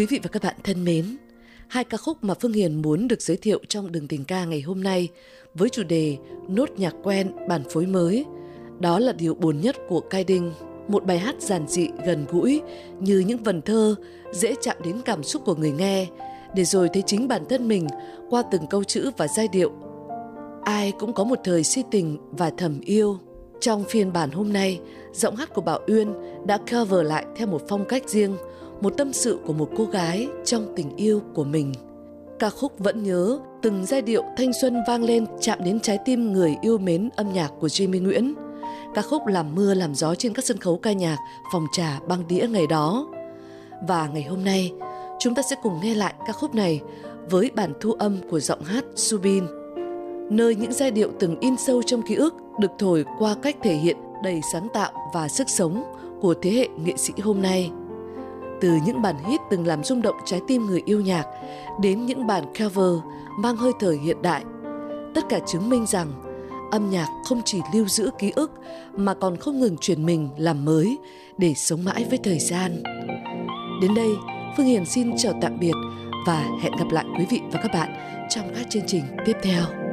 Quý vị và các bạn thân mến, hai ca khúc mà Phương Hiền muốn được giới thiệu trong Đường Tình Ca ngày hôm nay với chủ đề Nốt nhạc quen, bản phối mới, đó là điều buồn nhất của Cai Đinh. Một bài hát giản dị, gần gũi như những vần thơ, dễ chạm đến cảm xúc của người nghe, để rồi thấy chính bản thân mình qua từng câu chữ và giai điệu. Ai cũng có một thời si tình và thầm yêu. Trong phiên bản hôm nay, giọng hát của Bảo Uyên đã cover lại theo một phong cách riêng, một tâm sự của một cô gái trong tình yêu của mình. Ca khúc Vẫn Nhớ, từng giai điệu thanh xuân vang lên chạm đến trái tim người yêu mến âm nhạc của Jimmy Nguyễn. Ca khúc làm mưa làm gió trên các sân khấu ca nhạc, phòng trà, băng đĩa ngày đó. Và ngày hôm nay, chúng ta sẽ cùng nghe lại ca khúc này với bản thu âm của giọng hát Subin, nơi những giai điệu từng in sâu trong ký ức được thổi qua cách thể hiện đầy sáng tạo và sức sống của thế hệ nghệ sĩ hôm nay. Từ những bản hit từng làm rung động trái tim người yêu nhạc đến những bản cover mang hơi thở hiện đại, tất cả chứng minh rằng âm nhạc không chỉ lưu giữ ký ức mà còn không ngừng chuyển mình làm mới để sống mãi với thời gian. Đến đây, Phương Hiền xin chào tạm biệt và hẹn gặp lại quý vị và các bạn trong các chương trình tiếp theo.